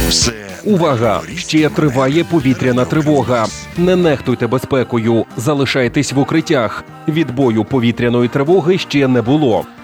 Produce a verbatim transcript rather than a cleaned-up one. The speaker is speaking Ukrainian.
Все. Увага! Ще триває повітряна тривога. Не нехтуйте безпекою, залишайтесь в укриттях. Відбою повітряної тривоги ще не було.